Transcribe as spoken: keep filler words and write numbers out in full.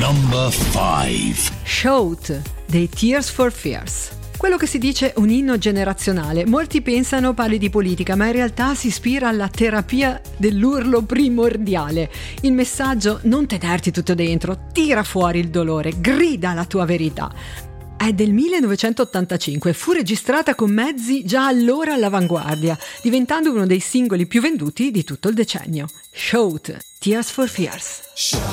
Number five. Shout dei Tears for Fears. Quello che si dice un inno generazionale, molti pensano parli di politica, ma in realtà si ispira alla terapia dell'urlo primordiale. Il messaggio: non tenerti tutto dentro, tira fuori il dolore, grida la tua verità. È del millenovecentottantacinque, fu registrata con mezzi già allora all'avanguardia, diventando uno dei singoli più venduti di tutto il decennio. Shout, Tears for Fears.